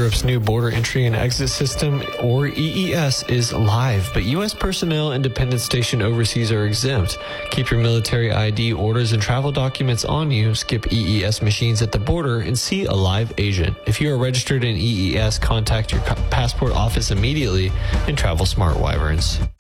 Europe's new border entry and exit system, or EES, is live, but U.S. personnel and dependent stationed overseas are exempt. Keep your military ID, orders, and travel documents on you. Skip EES machines at the border and see a live agent. If you are registered in EES, contact your passport office immediately and travel smart, Wyverns.